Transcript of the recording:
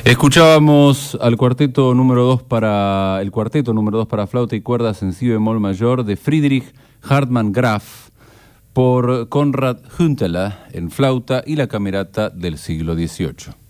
Escuchábamos al cuarteto número 2 para el cuarteto número 2 para flauta y cuerdas en si bemol mayor de Friedrich Hartmann Graf por Konrad Huntela en flauta y la camerata del siglo XVIII.